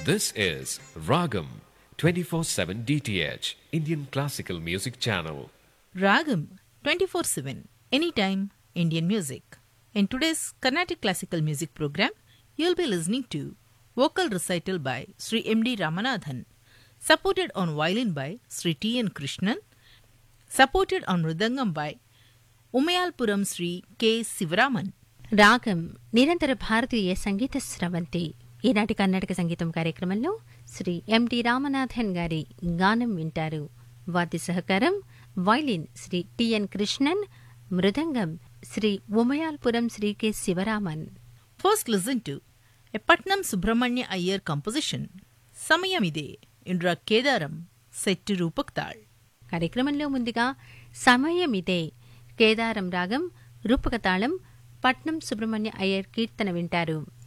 This is Ragam 24/7 DTH Indian Classical Music Channel. Ragam 24/7 Anytime Indian Music. In today's Carnatic Classical Music program, you'll be listening to vocal recital by Sri M.D. Ramanathan, supported on violin by Sri T.N. Krishnan, supported on mridangam by Umayalpuram Sri K. Sivaraman. రాగం నిరంతర భారతీయ సంగీత స్రవంతి. ఈనాటి కర్ణాటక సంగీతం కార్యక్రమంలో శ్రీ ఎండి రామనాథన్ గారి గానం వింటారు. వాద్య సహకారం violin Shri TN Krishnan, mridangam Shri ఉమయాల్పురం Shri K Sivaraman. First listen to a Patnam Subramanya Iyer composition, Samayamide, Indra Kedaram, set to Rupak Tal. కార్యక్రమంలో ముందుగా సమయమిదే కేదారం రాగం రూపకతాళం పట్నం సుబ్రహ్మణ్య అయ్యర్ కీర్తన వింటారు.